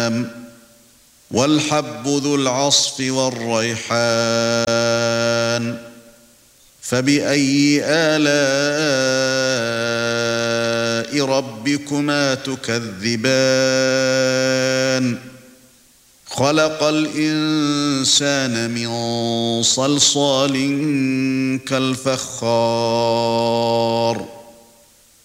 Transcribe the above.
والحب ذو العصف والريحان فبأي آلاء ربكما تكذبان خلق الإنسان من صلصال كالفخار